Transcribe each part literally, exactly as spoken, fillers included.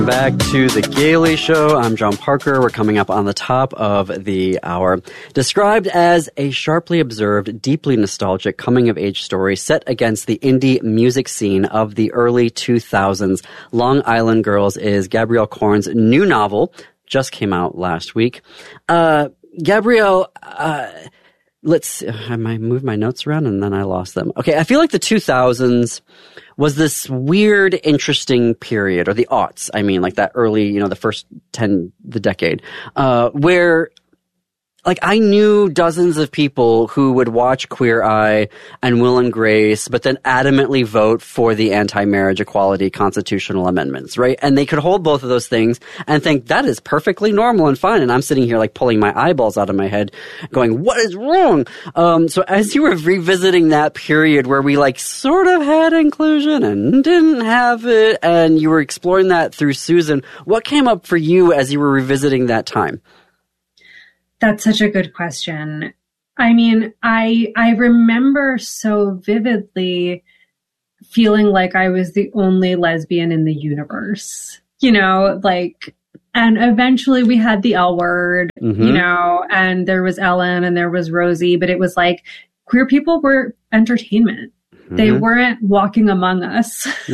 Back to The Gaily Show. I'm John Parker. We're coming up on the top of the hour. Described as a sharply observed, deeply nostalgic coming-of-age story set against the indie music scene of the early two thousands, Long Island Girls is Gabrielle Korn's new novel. Just came out last week. Uh, Gabrielle, uh, let's, I might move my notes around and then I lost them. Okay, I feel like the two thousands was this weird, interesting period, or the aughts, I mean, like that early, you know, the first ten, the decade, uh, where, like, I knew dozens of people who would watch Queer Eye and Will and Grace, but then adamantly vote for the anti-marriage equality constitutional amendments, right? And they could hold both of those things and think that is perfectly normal and fine. And I'm sitting here like pulling my eyeballs out of my head going, what is wrong? Um, so as you were revisiting that period where we like sort of had inclusion and didn't have it, and you were exploring that through Susan, what came up for you as you were revisiting that time? That's such a good question. I mean, I I remember so vividly feeling like I was the only lesbian in the universe, you know, like, and eventually we had the L Word, mm-hmm. you know, and there was Ellen and there was Rosie, but it was like queer people were entertainment. Mm-hmm. They weren't walking among us, you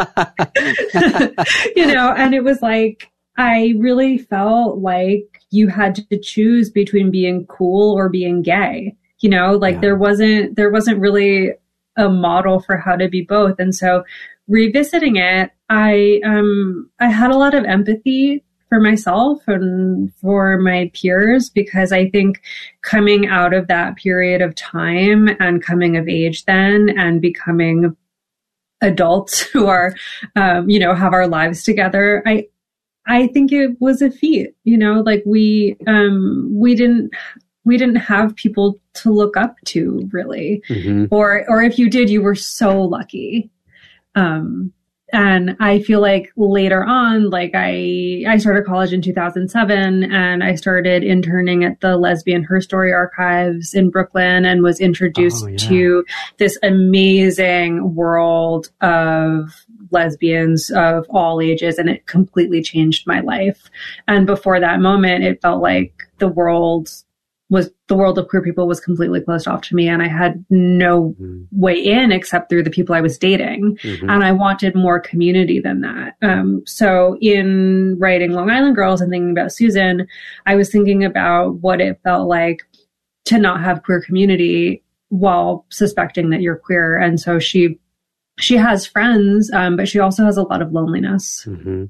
know, and it was like, I really felt like you had to choose between being cool or being gay, you know, like yeah. there wasn't, there wasn't really a model for how to be both. And so revisiting it, I, um, I had a lot of empathy for myself and for my peers, because I think coming out of that period of time and coming of age then and becoming adults who are, um, you know, have our lives together, I, I think it was a feat, you know, like we, um, we didn't, we didn't have people to look up to really, mm-hmm. or, or if you did, you were so lucky. Um, and I feel like later on, like I, I started college in two thousand seven and I started interning at the Lesbian Her Story Archives in Brooklyn and was introduced oh, yeah. to this amazing world of lesbians of all ages, and it completely changed my life. And before that moment, it felt like the world was the world of queer people was completely closed off to me, and I had no mm-hmm. way in except through the people I was dating. Mm-hmm. And I wanted more community than that. Um, so in writing Long Island Girls and thinking about Susan, I was thinking about what it felt like to not have queer community while suspecting that you're queer. And so she She has friends, um, but she also has a lot of loneliness. Mm-hmm.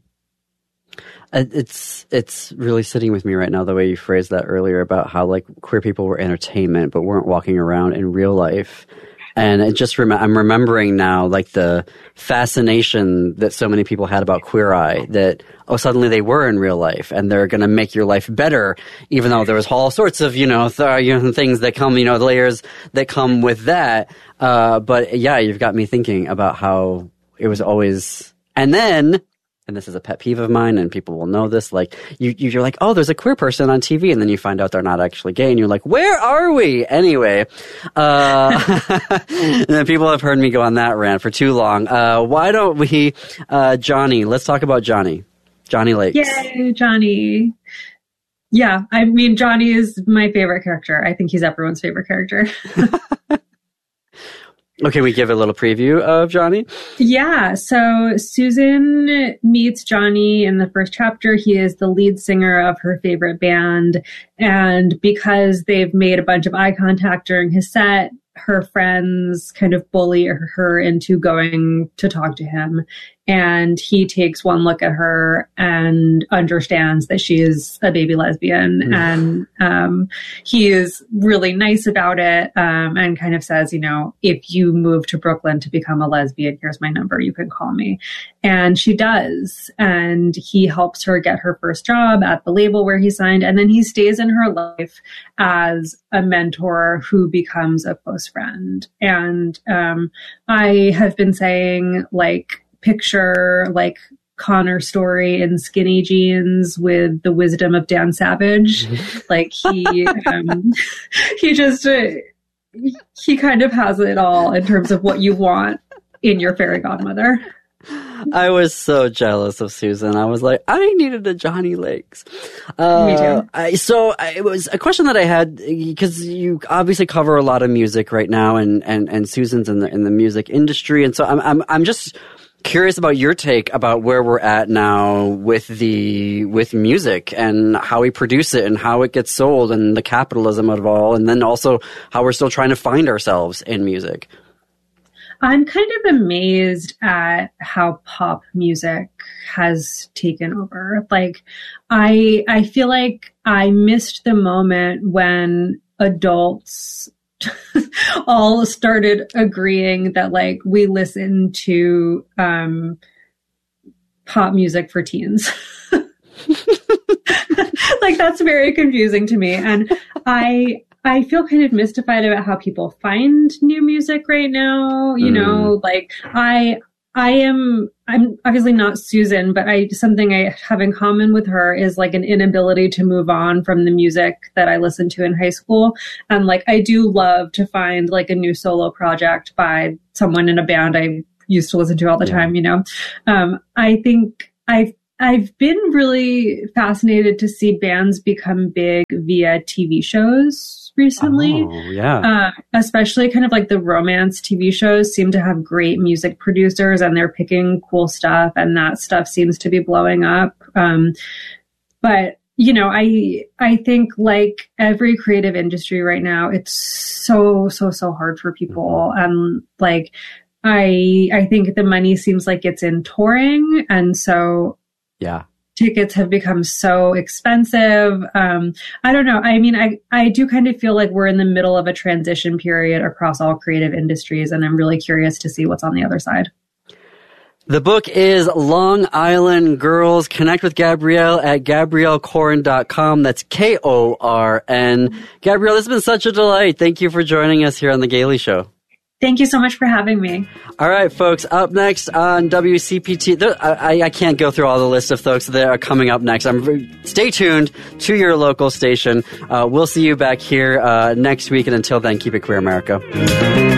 It's it's really sitting with me right now, the way you phrased that earlier about how like queer people were entertainment, but weren't walking around in real life. And it just rem- I'm remembering now like the fascination that so many people had about Queer Eye, that oh suddenly they were in real life and they're going to make your life better, even though there was all sorts of you know, th- you know things that come, you know, the layers that come with that. Uh, but yeah, you've got me thinking about how it was always, and then. And this is a pet peeve of mine, and people will know this, like, you, you're like, oh, there's a queer person on T V, and then you find out they're not actually gay, and you're like, where are we? Anyway, uh, and then people have heard me go on that rant for too long. Uh, why don't we, uh, Johnny, let's talk about Johnny. Johnny Lakes. Yay, Johnny. Yeah, I mean, Johnny is my favorite character. I think he's everyone's favorite character. Okay, we give a little preview of Johnny? Yeah, so Susan meets Johnny in the first chapter. He is the lead singer of her favorite band. And because they've made a bunch of eye contact during his set, her friends kind of bully her into going to talk to him. And he takes one look at her and understands that she is a baby lesbian. Mm. And um, he is really nice about it, um, and kind of says, you know, if you move to Brooklyn to become a lesbian, here's my number. You can call me. And she does. And he helps her get her first job at the label where he signed. And then he stays in her life as a mentor who becomes a close friend. And um, I have been saying, like, picture like Connor Story in skinny jeans with the wisdom of Dan Savage. Like he, um, he just, uh, he kind of has it all in terms of what you want in your fairy godmother. I was so jealous of Susan. I was like, I needed a Johnny Lakes. Uh, Me too. I, so I, it was a question that I had because you obviously cover a lot of music right now, and, and, and Susan's in the in the music industry, and so I'm I'm I'm just curious about your take about where we're at now with the with music and how we produce it and how it gets sold and the capitalism of it all, and then also how we're still trying to find ourselves in music. I'm kind of amazed at how pop music has taken over. Like, I I feel like I missed the moment when adults all started agreeing that, like, we listen to um, pop music for teens. Like, that's very confusing to me. And I I feel kind of mystified about how people find new music right now. You mm. know, like I, I am, I'm obviously not Susan, but I, something I have in common with her is like an inability to move on from the music that I listened to in high school. And like, I do love to find like a new solo project by someone in a band I used to listen to all the yeah. time, you know? Um, I think I've, I've been really fascinated to see bands become big via T V shows recently. Oh, yeah. Uh, especially kind of like the romance T V shows seem to have great music producers and they're picking cool stuff, and that stuff seems to be blowing up. Um, but you know, I I think like every creative industry right now, it's so, so, so hard for people. Mm-hmm. And like I I think the money seems like it's in touring, and so yeah. tickets have become so expensive. Um, I don't know. I mean, I, I do kind of feel like we're in the middle of a transition period across all creative industries, and I'm really curious to see what's on the other side. The book is Long Island Girls. Connect with Gabrielle at gabrielle koren dot com. That's K O R N. Gabrielle, this has been such a delight. Thank you for joining us here on The Gailey Show. Thank you so much for having me. All right, folks, up next on W C P T. There, I, I can't go through all the list of folks that are coming up next. I'm, stay tuned to your local station. Uh, we'll see you back here uh, next week, and until then, keep it queer, America.